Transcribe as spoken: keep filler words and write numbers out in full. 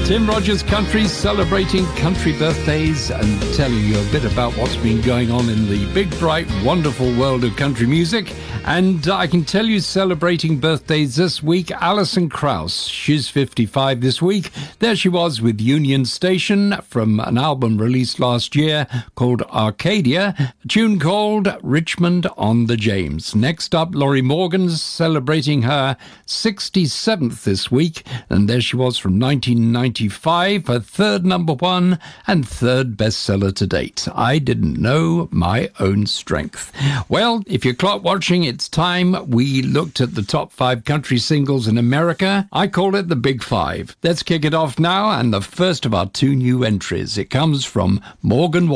Tim Rogers Country, celebrating country birthdays and telling you a bit about what's been going on in the big, bright, wonderful world of country music. And I can tell you, celebrating birthdays this week, Alison Krauss. She's fifty-five this week. There she was with Union Station from an album released last year called Arcadia, a tune called Richmond on the James. Next up, Lorrie Morgan's celebrating her sixty-seventh this week. And there she was from nineteen ninety-five, her third number one and third bestseller to date. I Didn't Know My Own Strength. Well, if you're clock watching, it's time we looked at the top five country singles in America. I call it the Big Five. Let's kick it off now, and the first of our two new entries. It comes from Morgan